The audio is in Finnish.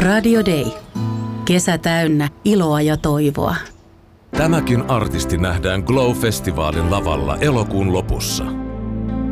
Radio Day. Kesä täynnä iloa ja toivoa. Tämäkin artisti nähdään Glow-festivaalin lavalla elokuun lopussa.